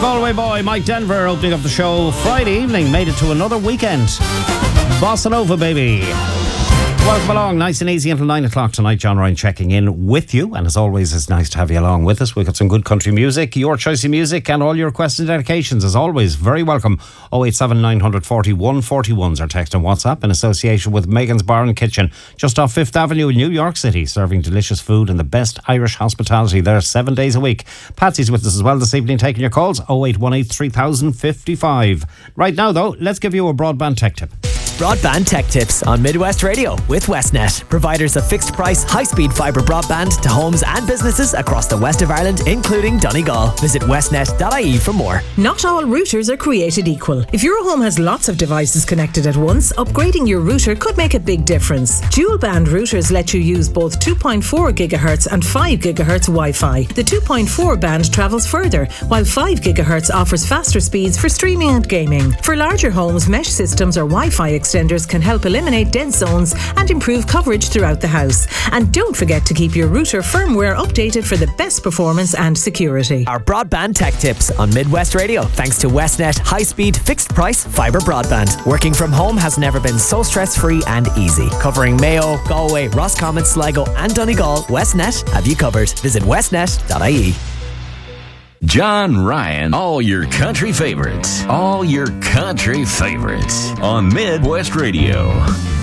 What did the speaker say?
Galway boy, Mike Denver, opening up the show Friday evening. Made it to another weekend. Bossa Nova, baby. Welcome along, nice and easy until 9 o'clock tonight. John Ryan checking in with you, and as always, it's nice to have you along with us. We've got some good country music, your choice of music, and all your requests and dedications, as always, very welcome. 087 940 141's our text and WhatsApp in association with Megan's Bar and Kitchen, just off 5th Avenue in New York City, serving delicious food and the best Irish hospitality there 7 days a week. Patsy's with us as well this evening, taking your calls, 0818 3055. Right now, though, let's give you a broadband tech tip. Broadband Tech Tips on Midwest Radio with Westnet, providers of fixed price, high-speed fibre broadband to homes and businesses across the west of Ireland, including Donegal. Visit westnet.ie for more. Not all routers are created equal. If your home has lots of devices connected at once, upgrading your router could make a big difference. Dual band routers let you use both 2.4 GHz and 5 GHz Wi-Fi. The 2.4 band travels further, while 5 GHz offers faster speeds for streaming and gaming. For larger homes, mesh systems or Wi-Fi extenders can help eliminate dead zones and improve coverage throughout the house. And don't forget to keep your router firmware updated for the best performance and security. Our Broadband Tech Tips on Midwest Radio, thanks to Westnet high-speed, fixed-price fibre broadband. Working from home has never been so stress-free and easy. Covering Mayo, Galway, Roscommon, Sligo and Donegal, Westnet have you covered. Visit westnet.ie. John Ryan, all your country favorites. All your country favorites on Midwest Radio.